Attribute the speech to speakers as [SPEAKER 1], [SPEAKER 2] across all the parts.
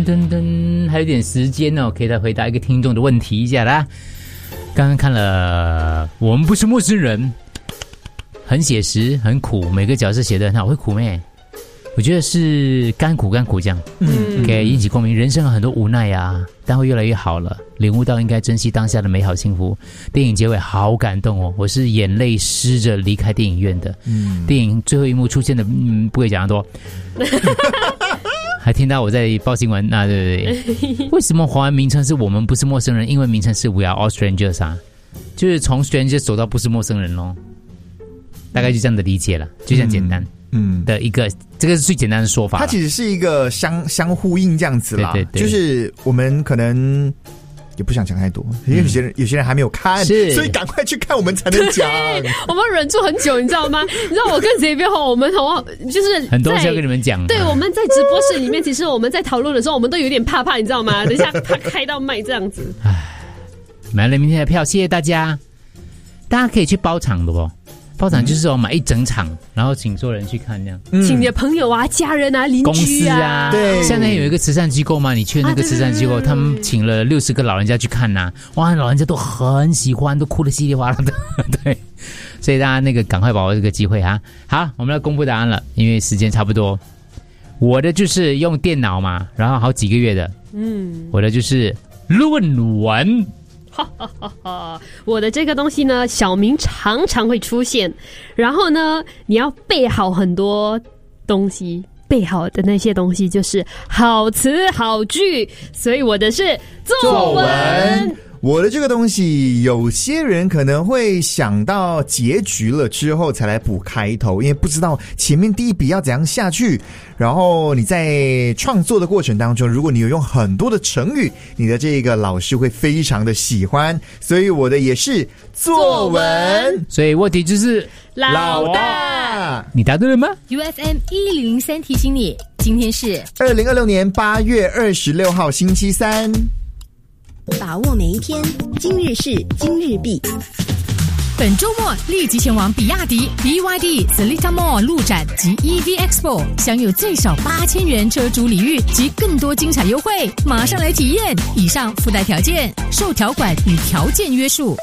[SPEAKER 1] 还有点时间哦，可以再回答一个听众的问题一下啦。刚刚看了《我们不是陌生人》，很写实，很苦，每个角色写得很好。会苦咩？我觉得是甘苦这样，可以引起共鸣。人生有很多无奈啊，但会越来越好了，领悟到应该珍惜当下的美好幸福。电影结尾好感动哦，我是眼泪湿着离开电影院的。电影最后一幕出现的，不会讲得多。还听到我在报新闻啊，对不对？为什么华文名称是我们不是陌生人？英文名称是 We Are All Strangers 啊，就是从 Strangers 走到不是陌生人咯，大概就这样的理解了，就这样简单。的一个，这个是最简单的说法。
[SPEAKER 2] 它其实是一个相呼应这样子啦，
[SPEAKER 1] 对，
[SPEAKER 2] 就是我们可能也不想讲太多，因为有些人还没有看，所以赶快去看我们才能讲。
[SPEAKER 3] 我们忍住很久，你知道吗？你知道我跟这边我们就是
[SPEAKER 1] 很多东西要跟你们讲。
[SPEAKER 3] 对，我们在直播室里面，其实我们在讨论的时候，我们都有点怕，你知道吗？等一下他开到麦这样子。
[SPEAKER 1] 买了明天的票，谢谢大家。大家可以去包场的不？包场就是买一整场，然后请所有人去看这样，
[SPEAKER 3] 请你的朋友啊、家人啊、邻居啊，
[SPEAKER 1] 公司啊，对。现在有一个慈善机构嘛，你去那个慈善机构，他们请了60个老人家去看呐，哇，老人家都很喜欢，都哭得稀里哗啦的，对。所以大家那个赶快把握这个机会哈。好，我们要公布答案了，因为时间差不多。我的就是用电脑嘛，然后好几个月的，我的就是论文。
[SPEAKER 3] 我的这个东西呢，小明常常会出现，然后呢，你要背好很多东西，背好的那些东西就是好词好句，所以我的是作文。
[SPEAKER 2] 我的这个东西，有些人可能会想到结局了之后才来补开头，因为不知道前面第一笔要怎样下去。然后你在创作的过程当中，如果你有用很多的成语，你的这个老师会非常的喜欢。所以我的也是作文。
[SPEAKER 1] 所以问题就是
[SPEAKER 2] 老大，
[SPEAKER 1] 你答对了吗
[SPEAKER 4] ？UFM 1003提醒你，今天是
[SPEAKER 2] 2026年8月26号星期三。
[SPEAKER 5] 把握每一天，今日事今日毕。
[SPEAKER 4] 本周末立即前往比亚迪 BYD Seletar Mall 路展及 EV Expo， 享有最少8000元车主礼遇及更多精彩优惠，马上来体验！以上附带条件，受条款与条件约束。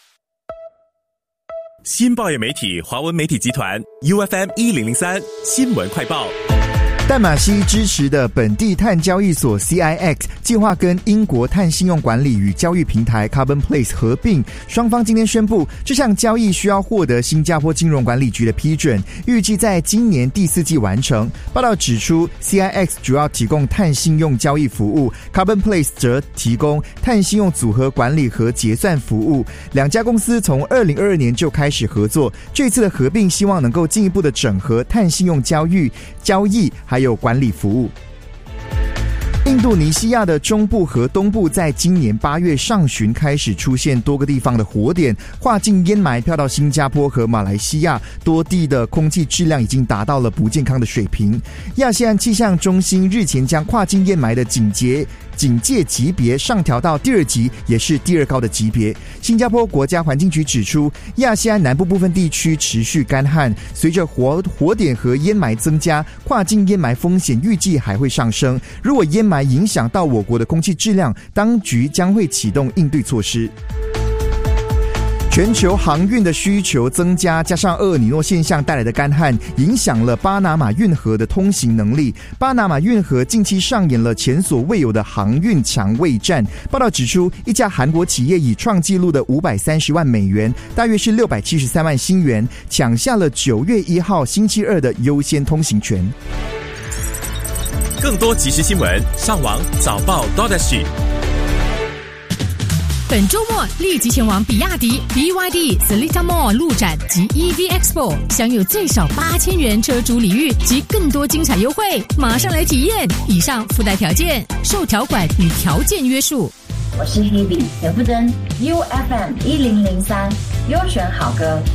[SPEAKER 6] 新报业媒体华文媒体集团 UFM 1003新闻快报。
[SPEAKER 2] 淡马锡支持的本地碳交易所 CIX 计划跟英国碳信用管理与交易平台 Carbon Place 合并，双方今天宣布，这项交易需要获得新加坡金融管理局的批准，预计在今年第4季完成。报道指出 ，CIX 主要提供碳信用交易服务 ，Carbon Place 则提供碳信用组合管理和结算服务。两家公司从2022年就开始合作，这次的合并希望能够进一步的整合碳信用交易还有管理服务。印度尼西亚的中部和东部在今年8月上旬开始出现多个地方的火点，跨境烟霾飘到新加坡和马来西亚，多地的空气质量已经达到了不健康的水平。亚细安气象中心日前将跨境烟霾的警戒级别上调到第2级，也是第2高的级别。新加坡国家环境局指出，亚细安南部部分地区持续干旱，随着火点和烟霾增加，跨境烟霾风险预计还会上升。如果烟霾影响到我国的空气质量，当局将会启动应对措施。全球航运的需求增加，加上厄尔尼诺现象带来的干旱，影响了巴拿马运河的通行能力。巴拿马运河近期上演了前所未有的航运抢位战。报道指出，一家韩国企业以创纪录的530万美元，大约是673万新元，抢下了9月1号星期二的优先通行权。
[SPEAKER 6] 更多即时新闻，上网早报 .SG。
[SPEAKER 4] 本周末立即前往比亚迪 BYD Seletar Mall 路展及 EV Expo， 享有最少8000元车主礼遇及更多精彩优惠，马上来体验！以上附带条件，受条款与条件约束。
[SPEAKER 7] 我是 Hebe 田馥甄 ，UFM 1003优选好歌。